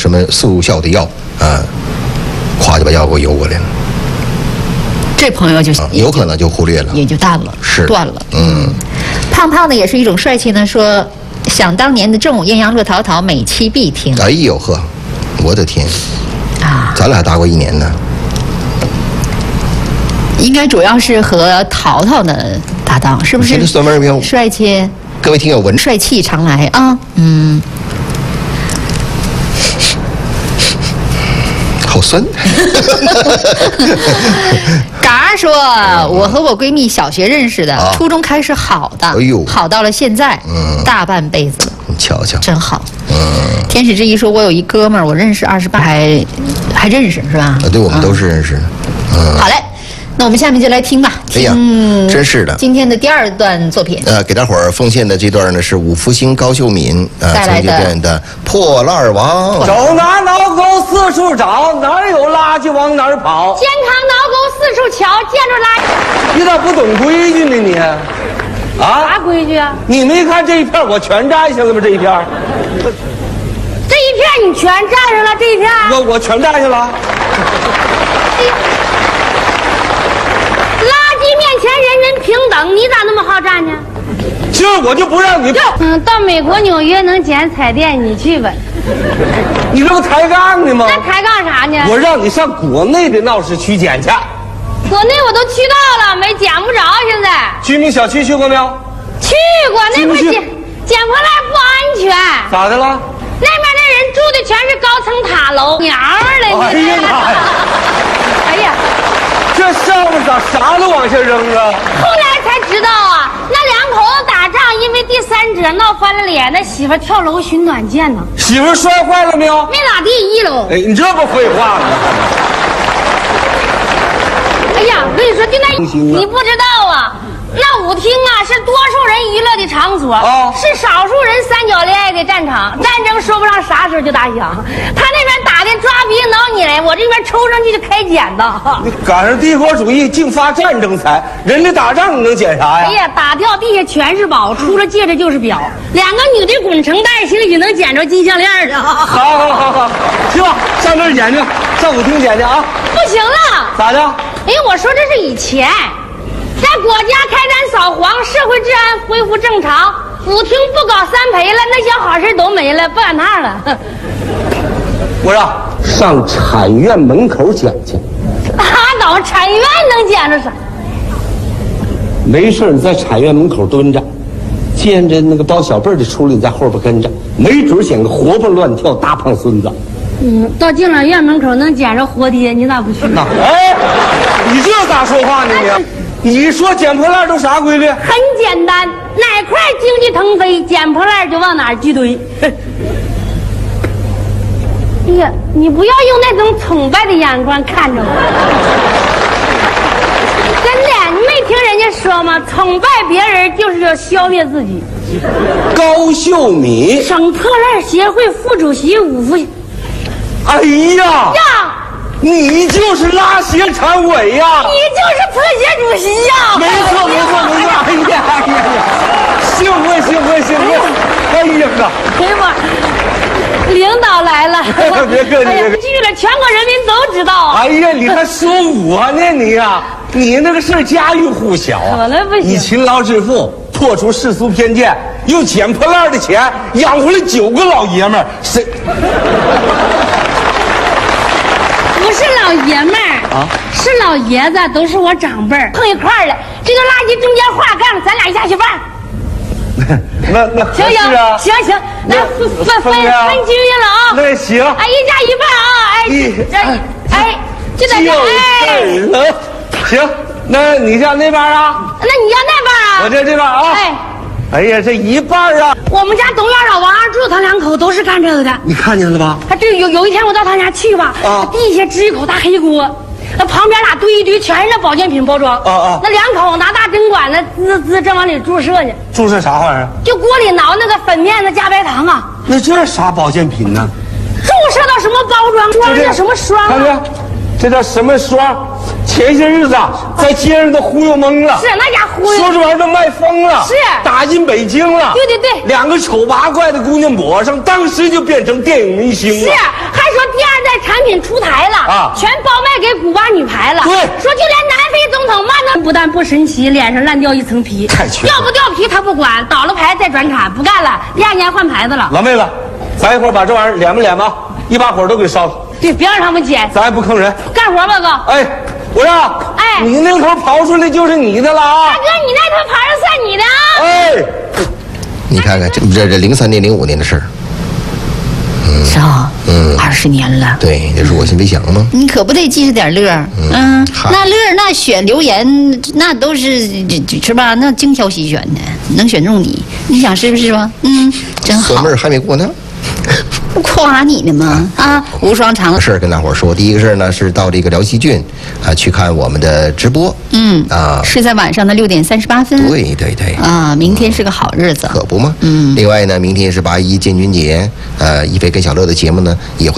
什么速效的药啊，咵就把药给我邮过来了。 这朋友就有可能就忽略了， 也就淡了， 是断了。胖胖的也是一种帅气呢。说想当年的正午艳阳乐淘淘每期必听。 哎呦呵，我的天啊！咱俩搭过1年呢。 应该主要是和淘淘的搭档，是不是？ 酸味标帅气。 各位听友闻， 帅气常来啊。 好酸。 嘎说，我和我闺蜜小学认识的，初中开始好的， 哎呦， 好到了现在，大半辈子了。 你瞧瞧， 真好。天使之一说，我有一哥们儿，我认识28，还认识是吧？ 对，我们都是认识的。 好嘞。那我们下面就来听吧。 哎呀，真是的！ 今天的第2段作品， 给大伙儿奉献的这段呢是五福星高秀敏带来的《破烂王》。 手拿挠钩四处找，哪儿有垃圾往哪儿跑。 肩扛挠钩四处瞧，见着垃圾。 你咋不懂规矩呢你？ 啥规矩啊？ 你没看这一片我全占下了吗？这一片， 这一片你全占上了，这一片我全占下了。 面前人人平等，你咋那么好占呢？ 今儿我就不让你。 到美国纽约能捡彩电，你去吧。 你这不抬杠呢吗？ 那抬杠啥呢？ 我让你上国内的闹市区捡去。 国内我都去到了，没捡不着。现在居民小区去过没有？ 去过，那块捡破烂不安全。 咋的了？ 那边的人住的全是高层塔楼，娘们了！ 哎呀妈呀！ 哎呀！ 这上面咋啥都往下扔啊？ 后来才知道啊，那2口子打仗，因为第3者闹翻了脸，那媳妇跳楼寻短见呢。 媳妇摔坏了没有？ 没咋地，1楼。 哎，你这不废话吗？ 哎呀，我跟你说，就那你不知道啊，那舞厅啊是多数人娱乐的场所，是少数人三角恋爱的战场。战争说不上啥时候就打响，他那边打的抓鼻挠你来，我这边抽上去就开剪的。 你赶上帝国主义净发战争财，人家打仗你能捡啥呀？ 哎呀，打掉地下全是宝，除了戒指就是表。2个女的滚成带，心里就能捡着金项链的。 好，去吧，上这儿捡去，上舞厅捡去啊！ 不行了， 咋的？ 哎，我说这是以前。在国家开展扫黄，社会治安恢复正常，舞厅不搞3赔了，那些好事都没了，不赶趟了。 我说上产院门口捡去。 拉倒，产院能捡着啥？ 没事，你在产院门口蹲着，见着那个包小辈的出来，你在后边跟着，没准捡个活蹦乱跳大胖孙子。 到敬老院门口能捡着活爹，你咋不去？ 哎，你这咋说话呢你说捡破烂都啥规律？ 很简单，哪块经济腾飞，捡破烂就往哪儿聚堆。哎呀，你不要用那种崇拜的眼光看着我。真的，你没听人家说吗？崇拜别人就是要消灭自己。 高秀敏， 省破烂协会副主席五福。 哎呀！你就是拉协常委呀！ 你就是破协主席呀！ 没错。哎呀！幸会！哎呀哥！ 哎呀妈！领导来了！ 别客气， 去了，全国人民都知道啊！ 哎呀，你还说我呢你呀？你那个事儿家喻户晓啊！ 可能不行。 你勤劳致富，破除世俗偏见，用捡破烂的钱养活了9个老爷们儿，谁？ 不是老爷们儿啊，是老爷子，都是我长辈儿，碰一块儿了。这个垃圾中间话干了，咱俩一下去办。 那行，那分均匀了啊。 那行。 哎，一家一半啊！就在这儿。行，那你家那边啊？ 那你家那边啊？ 我这边啊。哎呀，这一半啊！ 我们家董院长王二柱他2口都是干这个的， 你看见了吧？ 对，有一天我到他家去吧，地下支一口大黑锅，那旁边俩堆一堆全是那保健品包装，那2口拿大针管子正往里注射呢。 注射啥玩意儿？ 就锅里熬那个粉面子加白糖啊。 那这是啥保健品呢？ 注射到什么包装？装的什么霜？ 看看，这叫什么霜？前些日子在街上都忽悠懵了， 是那家忽悠， 说这玩意儿都卖疯了， 是打进北京了。 对，2 个丑八怪的姑娘抹上，当时就变成电影明星了。 是，还品出台了啊， 全包卖给古巴女排了。 对， 说就连南非总统曼德不但不神奇，脸上烂掉一层皮， 太缺了掉不掉皮他不管，倒了牌再转产，不干了，第2年换牌子了。 老妹子，咱一会儿把这玩意儿敛吧敛吧，一把火都给烧了。 对，别让他们捡， 咱也不坑人， 干活吧，哥。 哎，我说， 哎你那头刨出来就是你的了啊！ 大哥，你那头牌儿算你的啊！ 哎， 你看看这03年、05年的事儿， 是啊，20年了。 对，这是我心飞翔吗？ 你可不得记着点乐儿， 嗨那乐儿那选留言那都是吧？那精挑细选的，能选中你，你想是不是吧？真好孙妹。儿还没过呢。 不夸你呢吗？啊，无双长事儿跟大伙儿说，第一个事儿呢是到这个辽西郡去看我们的直播。 是在晚上的6点38分。 对对对。 啊，明天是个好日子。 可不吗？另外呢，明天是8·1建军节，一飞跟小乐的节目呢也会。